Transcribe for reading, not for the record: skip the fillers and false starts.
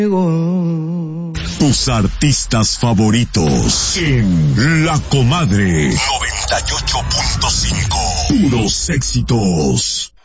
Tus artistas favoritos en La Comadre 98.5. Puros éxitos.